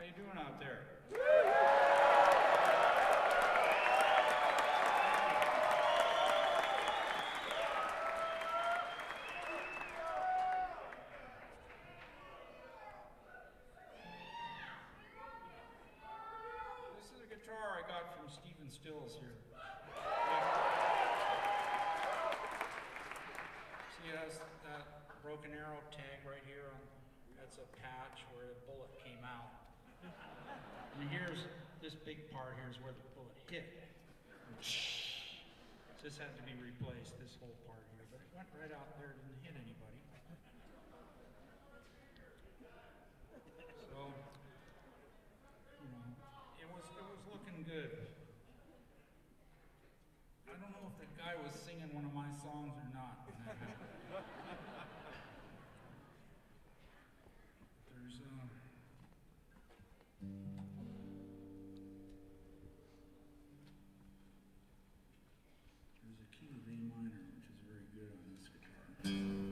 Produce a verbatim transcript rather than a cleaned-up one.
you doing out there? This is a guitar I got from Stephen Stills here. See, it has that broken arrow tag right here on. That's a patch where the bullet came out. And here's this big part here is where the bullet hit. This had to be replaced, this whole part here, but it went right out there, didn't hit anybody. So, you know, it was it was looking good. I don't know if that guy was singing one of my songs or not when that happened. There's um there's a key of A minor.